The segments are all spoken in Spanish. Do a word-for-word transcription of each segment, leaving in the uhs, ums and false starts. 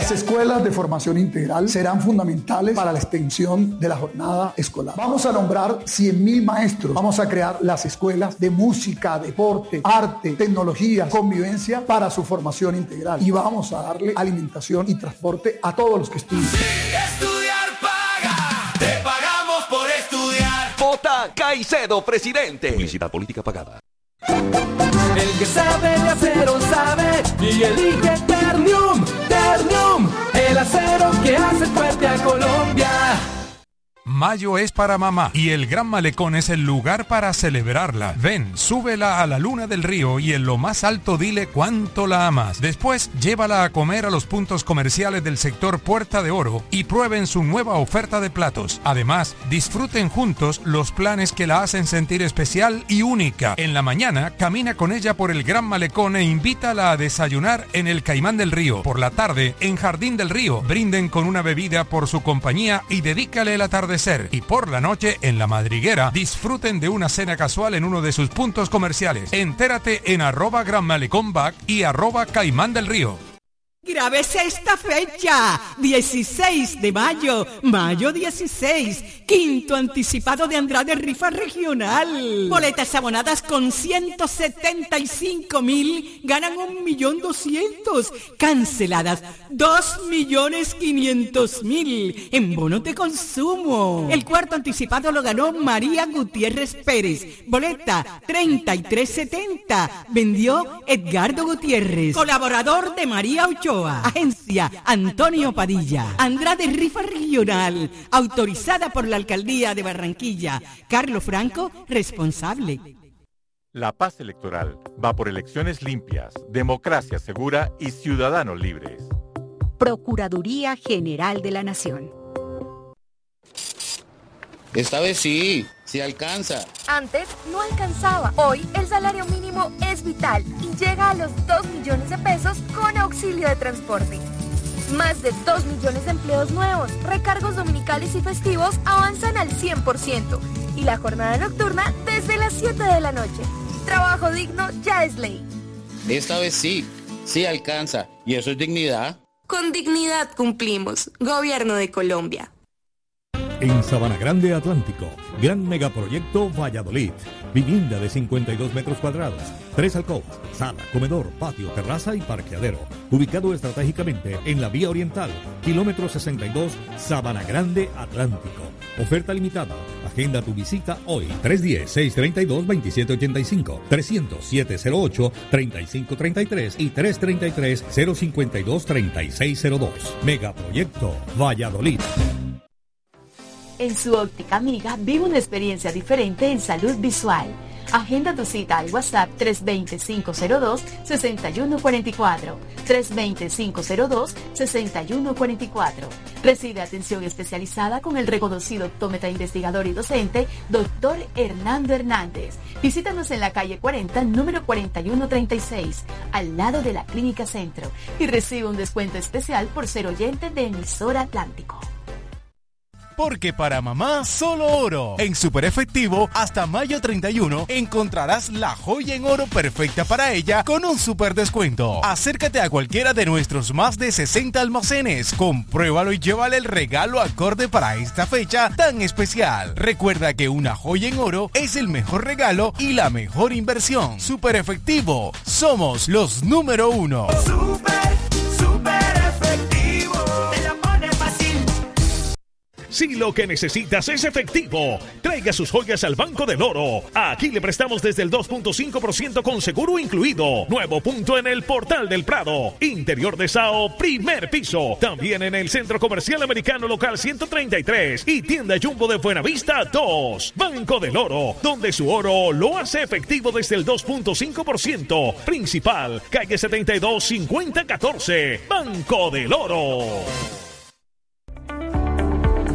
Las escuelas de formación integral serán fundamentales para la extensión de la jornada escolar. Vamos a nombrar cien mil maestros. Vamos a crear las escuelas de música, deporte, arte, tecnología, convivencia para su formación integral. Y vamos a darle alimentación y transporte a todos los que estudian. Estudiar paga, te pagamos por estudiar. Vota Caicedo, presidente. Publicidad política pagada. El que sabe de acero sabe y elige Ternium, Ternium, el acero que hace fuerte a Colombia. Mayo es para mamá y el Gran Malecón es el lugar para celebrarla. Ven, súbela a la luna del río y en lo más alto dile cuánto la amas. Después, llévala a comer a los puntos comerciales del sector Puerta de Oro y prueben su nueva oferta de platos. Además, disfruten juntos los planes que la hacen sentir especial y única. En la mañana, camina con ella por el Gran Malecón e invítala a desayunar en el Caimán del Río. Por la tarde, en Jardín del Río, brinden con una bebida por su compañía y dedícale el atardecer. Y por la noche, en La Madriguera, disfruten de una cena casual en uno de sus puntos comerciales. Entérate en arroba Gran Malecón Back y arroba Caimán del Río. Grábese esta fecha, dieciséis de mayo, mayo dieciséis, quinto anticipado de Andrade Rifa Regional. Boletas abonadas con ciento setenta y cinco mil, ganan un millón doscientos. Canceladas, dos millones quinientos mil en bonos de consumo. El cuarto anticipado lo ganó María Gutiérrez Pérez. Boleta treinta y tres setenta, vendió Edgardo Gutiérrez, colaborador de María Ochoa. Agencia Antonio Padilla. Andrade Rifa Regional, autorizada por la Alcaldía de Barranquilla. Carlos Franco, responsable. La paz electoral va por elecciones limpias, democracia segura y ciudadanos libres. Procuraduría General de la Nación. Esta vez sí, sí alcanza. Antes no alcanzaba. Hoy el salario mínimo es vital y llega a los dos millones de pesos con auxilio de transporte. Más de dos millones de empleos nuevos, recargos dominicales y festivos avanzan al cien por ciento y la jornada nocturna desde las siete de la noche. Trabajo digno ya es ley. Esta vez sí, sí alcanza. ¿Y eso es dignidad? Con dignidad cumplimos. Gobierno de Colombia. En Sabana Grande Atlántico, gran megaproyecto Valladolid. Vivienda de cincuenta y dos metros cuadrados, tres alcobas, sala, comedor, patio, terraza y parqueadero. Ubicado estratégicamente en la vía oriental, kilómetro sesenta y dos, Sabana Grande Atlántico. Oferta limitada. Agenda tu visita hoy. tres uno cero, seis tres dos, dos siete ocho cinco, trescientos, siete cero ocho, treinta y cinco treinta y tres y tres treinta y tres, cero cincuenta y dos, treinta y seis cero dos. Megaproyecto Valladolid. En su óptica amiga vive una experiencia diferente en salud visual. Agenda tu cita al WhatsApp tres dos cero, cinco cero dos, seis uno cuatro cuatro, tres dos cero, cinco cero dos, seis uno cuatro cuatro. Recibe atención especializada con el reconocido optómetra investigador y docente, doctor Hernando Hernández. Visítanos en la calle cuarenta, número cuarenta y uno treinta y seis, al lado de la Clínica Centro, y recibe un descuento especial por ser oyente de Emisora Atlántico. Porque para mamá solo oro. En Super Efectivo, hasta mayo treinta y uno, encontrarás la joya en oro perfecta para ella con un super descuento. Acércate a cualquiera de nuestros más de sesenta almacenes, compruébalo y llévale el regalo acorde para esta fecha tan especial. Recuerda que una joya en oro es el mejor regalo y la mejor inversión. Super Efectivo, somos los número uno. Super, super efectivo. Te la pone fácil. Si lo que necesitas es efectivo, traiga sus joyas al Banco del Oro. Aquí le prestamos desde el dos punto cinco por ciento con seguro incluido. Nuevo punto en el Portal del Prado. Interior de Sao, primer piso. También en el Centro Comercial Americano Local ciento treinta y tres y Tienda Jumbo de Buenavista dos. Banco del Oro, donde su oro lo hace efectivo desde el dos punto cinco por ciento. Principal, calle setenta y dos, cincuenta catorce. Banco del Oro.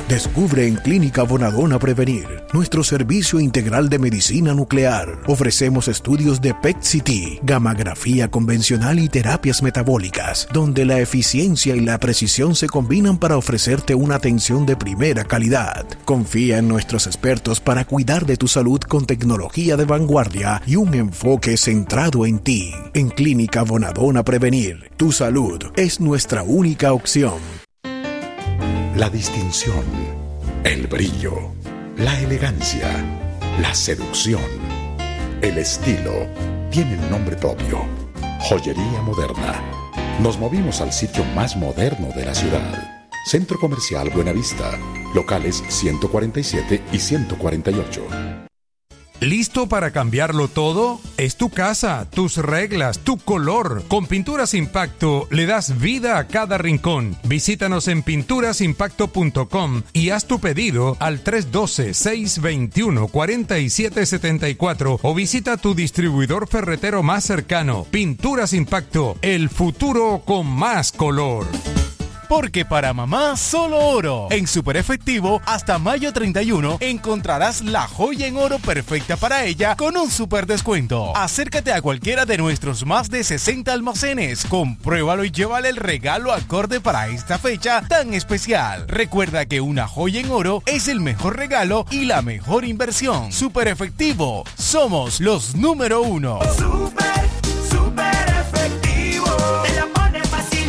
Descubre en Clínica Bonadona Prevenir nuestro servicio integral de medicina nuclear. Ofrecemos estudios de P E T C T, gammagrafía convencional y terapias metabólicas, donde la eficiencia y la precisión se combinan para ofrecerte una atención de primera calidad. Confía en nuestros expertos para cuidar de tu salud con tecnología de vanguardia y un enfoque centrado en ti. En Clínica Bonadona Prevenir, tu salud es nuestra única opción. La distinción, el brillo, la elegancia, la seducción, el estilo, tienen nombre propio. Joyería Moderna. Nos movimos al sitio más moderno de la ciudad. Centro Comercial Buenavista. Locales ciento cuarenta y siete y ciento cuarenta y ocho. ¿Listo para cambiarlo todo? Es tu casa, tus reglas, tu color. Con Pinturas Impacto le das vida a cada rincón. Visítanos en pinturas impacto punto com y haz tu pedido al tres uno dos, seis dos uno, cuatro siete siete cuatro o visita tu distribuidor ferretero más cercano. Pinturas Impacto, el futuro con más color. Porque para mamá solo oro. En Super Efectivo hasta mayo treinta y uno encontrarás la joya en oro perfecta para ella con un super descuento. Acércate a cualquiera de nuestros más de sesenta almacenes, compruébalo y llévale el regalo acorde para esta fecha tan especial. Recuerda que una joya en oro es el mejor regalo y la mejor inversión. Super Efectivo, somos los número uno. Super, super efectivo. Te la pone fácil.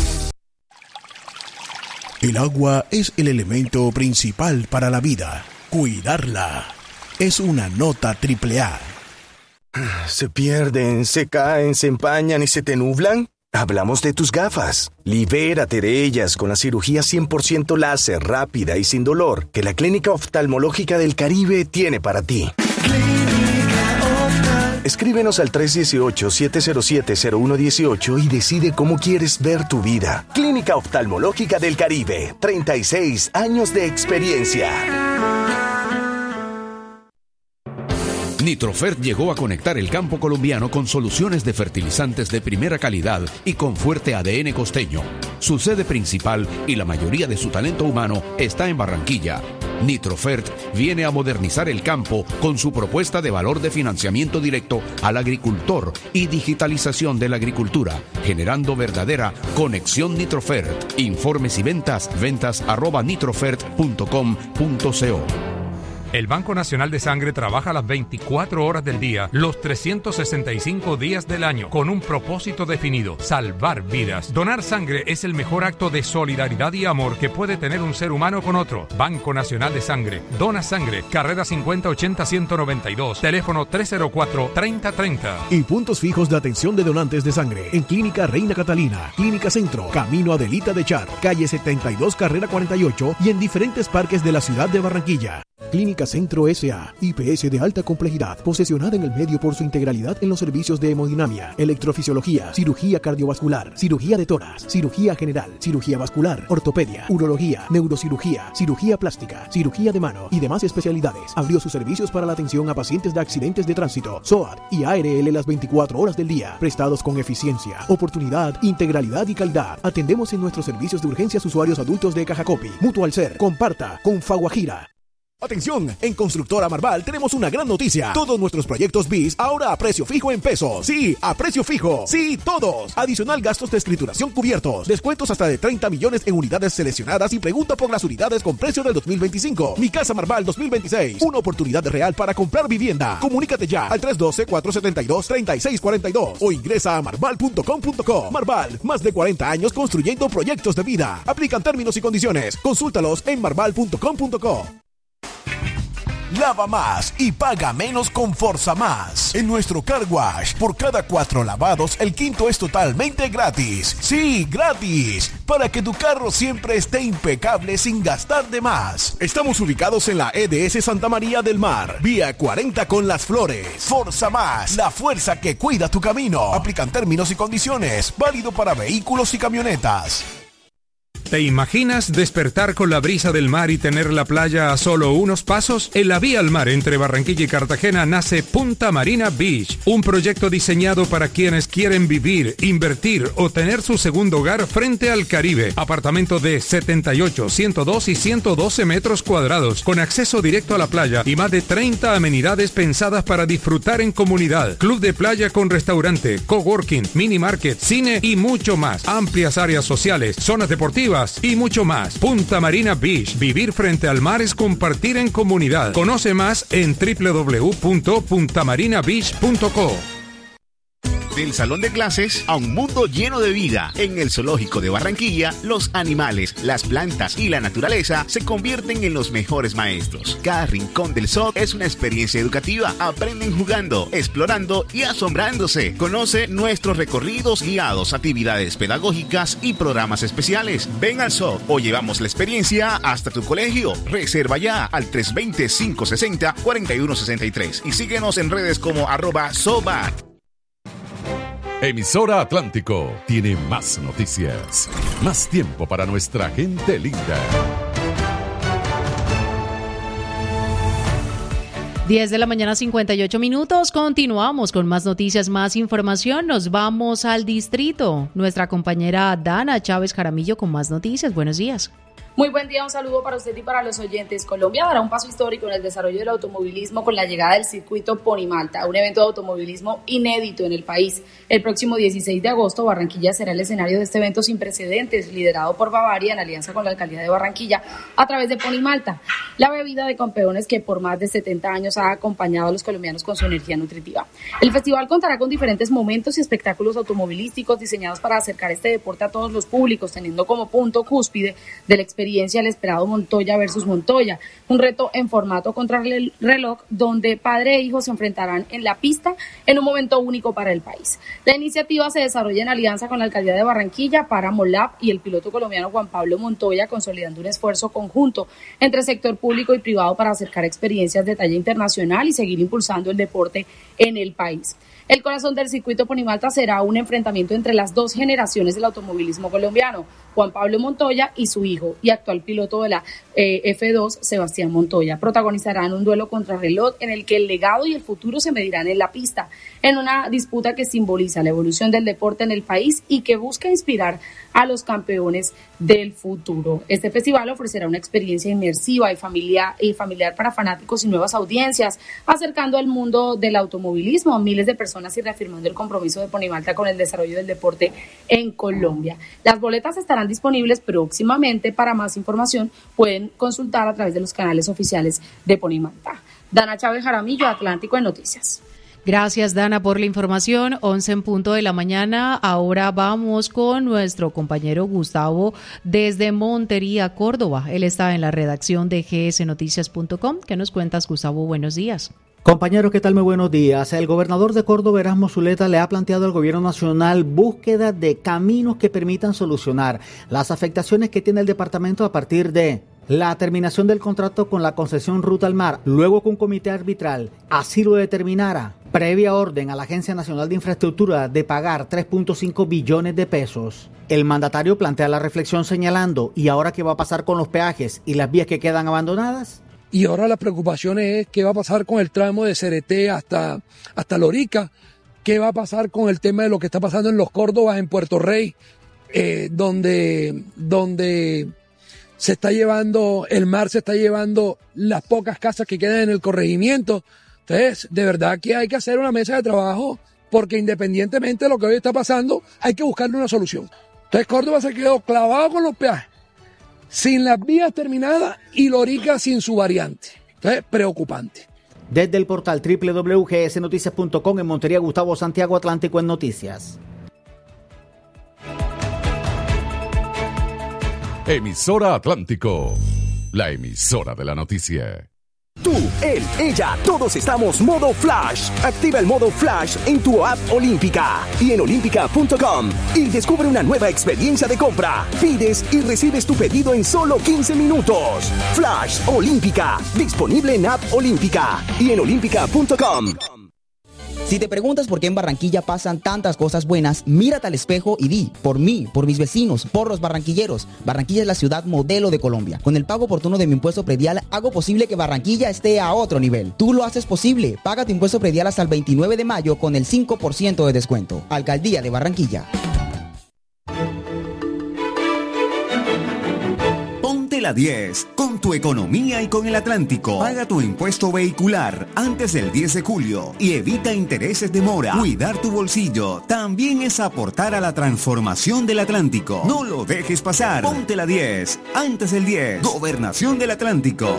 El agua es el elemento principal para la vida. Cuidarla es una nota triple A. ¿Se pierden, se caen, se empañan y se te nublan? Hablamos de tus gafas. Libérate de ellas con la cirugía cien por ciento láser, rápida y sin dolor que la Clínica Oftalmológica del Caribe tiene para ti. Escríbenos al tres uno ocho, siete cero siete, cero uno uno ocho y decide cómo quieres ver tu vida. Clínica Oftalmológica del Caribe, treinta y seis años de experiencia. Nitrofert llegó a conectar el campo colombiano con soluciones de fertilizantes de primera calidad y con fuerte A D N costeño. Su sede principal y la mayoría de su talento humano está en Barranquilla. Nitrofert viene a modernizar el campo con su propuesta de valor de financiamiento directo al agricultor y digitalización de la agricultura, generando verdadera conexión Nitrofert. Informes y ventas, ventas arroba nitrofert punto com punto co. El Banco Nacional de Sangre trabaja las veinticuatro horas del día, los trescientos sesenta y cinco días del año, con un propósito definido: salvar vidas. Donar sangre es el mejor acto de solidaridad y amor que puede tener un ser humano con otro. Banco Nacional de Sangre. Dona sangre. Carrera cincuenta ochenta ciento noventa y dos. Teléfono tres cero cuatro, treinta treinta. Y puntos fijos de atención de donantes de sangre en Clínica Reina Catalina, Clínica Centro, Camino Adelita de Char, calle setenta y dos, carrera cuarenta y ocho y en diferentes parques de la ciudad de Barranquilla. Clínica Centro S A, I P S de alta complejidad, posesionada en el medio por su integralidad en los servicios de hemodinamia, electrofisiología, cirugía cardiovascular, cirugía de tórax, cirugía general, cirugía vascular, ortopedia, urología, neurocirugía, cirugía plástica, cirugía de mano y demás especialidades. Abrió sus servicios para la atención a pacientes de accidentes de tránsito, S O A T y A R L las veinticuatro horas del día, prestados con eficiencia, oportunidad, integralidad y calidad. Atendemos en nuestros servicios de urgencias usuarios adultos de Cajacopi, Mutual Ser, Comparta, Confaguajira. Atención, en Constructora Marval tenemos una gran noticia. Todos nuestros proyectos B I S ahora a precio fijo en pesos. Sí, a precio fijo. Sí, todos. Adicional gastos de escrituración cubiertos. Descuentos hasta de treinta millones en unidades seleccionadas y pregunta por las unidades con precio del dos mil veinticinco. Mi Casa Marval dos mil veintiséis. Una oportunidad real para comprar vivienda. Comunícate ya al tres uno dos, cuatro siete dos, tres seis cuatro dos o ingresa a marval punto com punto co. Marval, más de cuarenta años construyendo proyectos de vida. Aplican términos y condiciones. Consúltalos en marval punto com punto co. Lava más y paga menos con Forza Más. En nuestro car wash, por cada cuatro lavados, el quinto es totalmente gratis. Sí, gratis. Para que tu carro siempre esté impecable sin gastar de más. Estamos ubicados en la E D S Santa María del Mar, vía cuarenta con Las Flores. Forza Más, la fuerza que cuida tu camino. Aplican términos y condiciones. Válido para vehículos y camionetas. ¿Te imaginas despertar con la brisa del mar y tener la playa a solo unos pasos? En la vía al mar entre Barranquilla y Cartagena nace Punta Marina Beach, un proyecto diseñado para quienes quieren vivir, invertir o tener su segundo hogar frente al Caribe. Apartamento de setenta y ocho, ciento dos y ciento doce metros cuadrados, con acceso directo a la playa y más de treinta amenidades pensadas para disfrutar en comunidad. Club de playa con restaurante, coworking, mini market, cine y mucho más. Amplias áreas sociales, zonas deportivas y mucho más. Punta Marina Beach. Vivir frente al mar es compartir en comunidad. Conoce más en doble u doble u doble u punto punta marina beach punto co. Del salón de clases a un mundo lleno de vida. En el Zoológico de Barranquilla, los animales, las plantas y la naturaleza se convierten en los mejores maestros. Cada rincón del zoo es una experiencia educativa. Aprenden jugando, explorando y asombrándose. Conoce nuestros recorridos guiados, actividades pedagógicas y programas especiales. Ven al zoo o llevamos la experiencia hasta tu colegio. Reserva ya al tres dos cero, cinco seis cero, cuatro uno seis tres y síguenos en redes como arroba zoobar. Emisora Atlántico tiene más noticias, más tiempo para nuestra gente linda. diez de la mañana, cincuenta y ocho minutos. Continuamos con más noticias, más información. Nos vamos al distrito. Nuestra compañera Dana Chávez Jaramillo con más noticias. Buenos días. Muy buen día, un saludo para usted y para los oyentes. Colombia dará un paso histórico en el desarrollo del automovilismo con la llegada del circuito Ponimalta, un evento de automovilismo inédito en el país. El próximo dieciséis de agosto, Barranquilla será el escenario de este evento sin precedentes, liderado por Bavaria en alianza con la Alcaldía de Barranquilla a través de Ponimalta, la bebida de campeones que por más de setenta años ha acompañado a los colombianos con su energía nutritiva. El festival contará con diferentes momentos y espectáculos automovilísticos diseñados para acercar este deporte a todos los públicos, teniendo como punto cúspide de la experiencia el esperado Montoya versus Montoya, un reto en formato contrarreloj donde padre e hijo se enfrentarán en la pista en un momento único para el país. La iniciativa se desarrolla en alianza con la Alcaldía de Barranquilla, Paramolab y el piloto colombiano Juan Pablo Montoya, consolidando un esfuerzo conjunto entre sector público y privado para acercar experiencias de talla internacional y seguir impulsando el deporte en el país. El corazón del circuito Ponimalta será un enfrentamiento entre las dos generaciones del automovilismo colombiano, Juan Pablo Montoya y su hijo, y actual piloto de la eh, F dos, Sebastián Montoya. Protagonizarán un duelo contrarreloj en el que el legado y el futuro se medirán en la pista, en una disputa que simboliza la evolución del deporte en el país y que busca inspirar a los campeones del futuro. Este festival ofrecerá una experiencia inmersiva y familiar, y familiar para fanáticos y nuevas audiencias, acercando al mundo del automovilismo a miles de personas y reafirmando el compromiso de Ponimalta con el desarrollo del deporte en Colombia. Las boletas estarán disponibles próximamente. Para más información pueden consultar a través de los canales oficiales de Ponimalta. Dana Chávez Jaramillo, Atlántico en Noticias. Gracias, Dana, por la información. once en punto de la mañana. Ahora vamos con nuestro compañero Gustavo desde Montería, Córdoba. Él está en la redacción de g s noticias punto com. ¿Qué nos cuentas, Gustavo? Buenos días. Compañeros, ¿qué tal? Muy buenos días. El gobernador de Córdoba, Erasmo Zuleta, le ha planteado al gobierno nacional búsqueda de caminos que permitan solucionar las afectaciones que tiene el departamento a partir de la terminación del contrato con la concesión Ruta al Mar, luego que un comité arbitral así lo determinara, previa orden a la Agencia Nacional de Infraestructura de pagar tres punto cinco billones de pesos. El mandatario plantea la reflexión señalando, ¿y ahora qué va a pasar con los peajes y las vías que quedan abandonadas? Y ahora la preocupación es qué va a pasar con el tramo de Cereté hasta, hasta Lorica, qué va a pasar con el tema de lo que está pasando en Los Córdobas, en Puerto Rey, eh, donde, donde se está llevando, el mar se está llevando las pocas casas que quedan en el corregimiento. Entonces, de verdad que hay que hacer una mesa de trabajo, porque independientemente de lo que hoy está pasando, hay que buscarle una solución. Entonces, Córdoba se quedó clavado con los peajes, sin las vías terminadas y Lorica sin su variante. Entonces, preocupante. Desde el portal doble u doble u doble u punto g s noticias punto com en Montería, Gustavo Santiago, Atlántico en Noticias. Emisora Atlántico, la emisora de la noticia. Tú, él, ella, todos estamos modo Flash. Activa el modo Flash en tu app Olímpica y en olímpica punto com y descubre una nueva experiencia de compra. Pides y recibes tu pedido en solo quince minutos. Flash Olímpica, disponible en app Olímpica y en olímpica punto com. Si te preguntas por qué en Barranquilla pasan tantas cosas buenas, mírate al espejo y di, por mí, por mis vecinos, por los barranquilleros. Barranquilla es la ciudad modelo de Colombia. Con el pago oportuno de mi impuesto predial, hago posible que Barranquilla esté a otro nivel. Tú lo haces posible. Paga tu impuesto predial hasta el veintinueve de mayo con el cinco por ciento de descuento. Alcaldía de Barranquilla. Ponte la diez, con tu economía y con el Atlántico. Paga tu impuesto vehicular antes del diez de julio y evita intereses de mora. Cuidar tu bolsillo también es aportar a la transformación del Atlántico. No lo dejes pasar. Ponte la diez, antes del diez. Gobernación del Atlántico.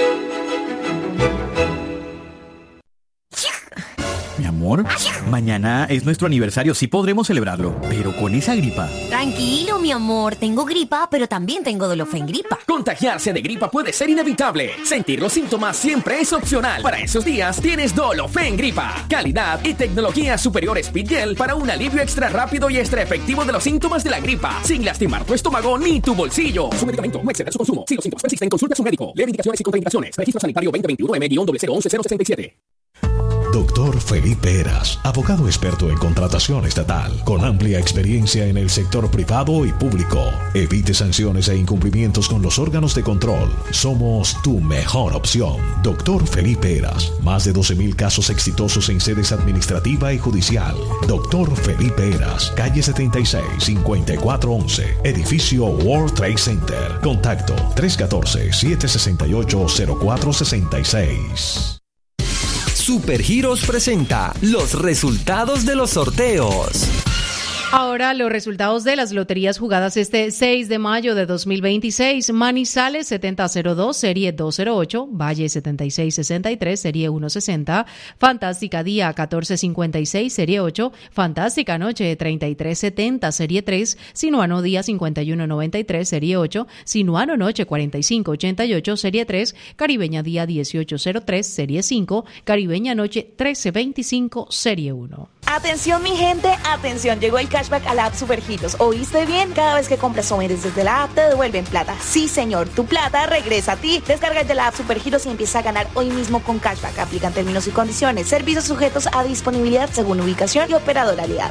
Mi amor, mañana es nuestro aniversario, sí podremos celebrarlo, pero con esa gripa. Tranquilo, mi amor, tengo gripa, pero también tengo Dolofengripa. Contagiarse de gripa puede ser inevitable. Sentir los síntomas siempre es opcional. Para esos días tienes Dolofengripa. Calidad y tecnología superior Speedgel para un alivio extra rápido y extra efectivo de los síntomas de la gripa, sin lastimar tu estómago ni tu bolsillo. Su medicamento no excede su consumo. Si los síntomas persisten, consulta a su médico. Lee indicaciones y contraindicaciones. Registro sanitario veinte veintiuno M cero cero once cero sesenta y siete. Doctor Felipe Heras, abogado experto en contratación estatal, con amplia experiencia en el sector privado y público. Evite sanciones e incumplimientos con los órganos de control. Somos tu mejor opción. Doctor Felipe Heras, más de doce mil casos exitosos en sedes administrativa y judicial. Doctor Felipe Heras, calle setenta y seis, cincuenta y cuatro once, edificio World Trade Center. Contacto tres uno cuatro, siete seis ocho, cero cuatro seis seis. Supergiros presenta los resultados de los sorteos. Ahora los resultados de las loterías jugadas este seis de mayo de dos mil veintiséis. Manizales setenta cero dos, serie doscientos ocho. Valle setenta y seis sesenta y tres, serie ciento sesenta. Fantástica Día catorce cincuenta y seis, serie ocho. Fantástica Noche treinta y tres setenta, serie tres. Sinuano Día cincuenta y uno noventa y tres, serie ocho. Sinuano Noche cuarenta y cinco ochenta y ocho, serie tres. Caribeña Día dieciocho cero tres, serie cinco. Caribeña Noche trece veinticinco, serie uno. Atención mi gente, atención, llegó el cashback a la app Supergiros. ¿Oíste bien? Cada vez que compras sometes desde la app te devuelven plata. Sí señor, tu plata regresa a ti. Descarga de la app Supergiros y empieza a ganar hoy mismo con cashback. Aplican términos y condiciones. Servicios sujetos a disponibilidad según ubicación y operador aliado.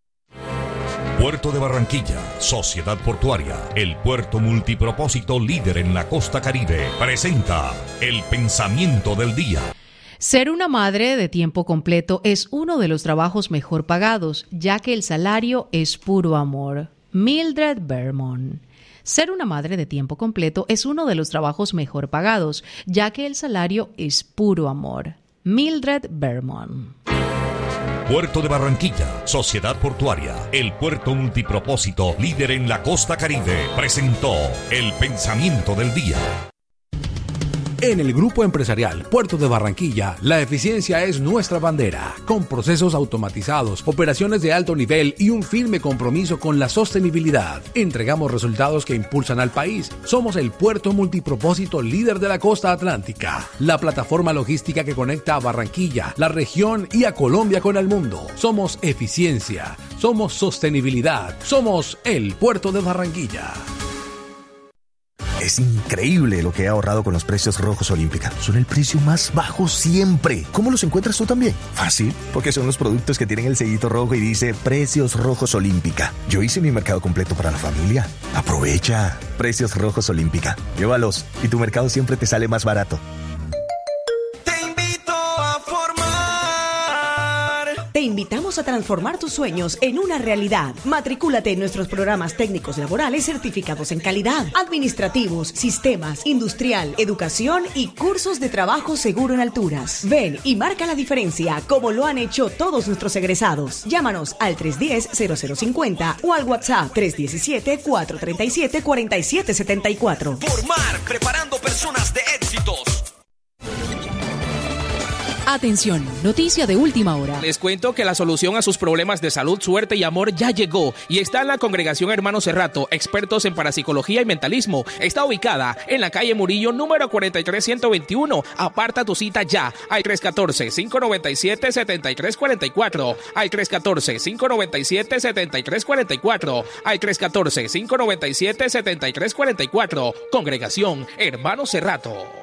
Puerto de Barranquilla, Sociedad Portuaria, el puerto multipropósito líder en la costa Caribe, presenta el pensamiento del día. Ser una madre de tiempo completo es uno de los trabajos mejor pagados, ya que el salario es puro amor. Mildred Bermond. Ser una madre de tiempo completo es uno de los trabajos mejor pagados, ya que el salario es puro amor. Mildred Bermond. Puerto de Barranquilla, Sociedad Portuaria, el puerto multipropósito líder en la costa Caribe, presentó el pensamiento del día. En el Grupo Empresarial Puerto de Barranquilla, la eficiencia es nuestra bandera. Con procesos automatizados, operaciones de alto nivel y un firme compromiso con la sostenibilidad, entregamos resultados que impulsan al país. Somos el puerto multipropósito líder de la costa atlántica, la plataforma logística que conecta a Barranquilla, la región y a Colombia con el mundo. Somos eficiencia, somos sostenibilidad, somos el Puerto de Barranquilla. Es increíble lo que he ahorrado con los precios rojos Olímpica. Son el precio más bajo siempre. ¿Cómo los encuentras tú también? Fácil, porque son los productos que tienen el sellito rojo y dice Precios Rojos Olímpica. Yo hice mi mercado completo para la familia. Aprovecha. Precios Rojos Olímpica. Llévalos y tu mercado siempre te sale más barato. Te invitamos a transformar tus sueños en una realidad. Matricúlate en nuestros programas técnicos laborales certificados en calidad, administrativos, sistemas, industrial, educación y cursos de trabajo seguro en alturas. Ven y marca la diferencia como lo han hecho todos nuestros egresados. Llámanos al tres uno cero, cero cero cinco cero o al WhatsApp tres uno siete, cuatro tres siete, cuatro siete siete cuatro. Formar, preparando personas de éxitos. Atención, noticia de última hora. Les cuento que la solución a sus problemas de salud, suerte y amor ya llegó y está en la Congregación Hermano Cerrato, expertos en parapsicología y mentalismo. Está ubicada en la calle Murillo, número cuarenta y tres ciento veintiuno. Aparta tu cita ya al tres uno cuatro, cinco nueve siete, siete tres cuatro cuatro, al tres uno cuatro, cinco nueve siete, siete tres cuatro cuatro, al tres uno cuatro, cinco nueve siete, siete tres cuatro cuatro. Congregación Hermano Cerrato.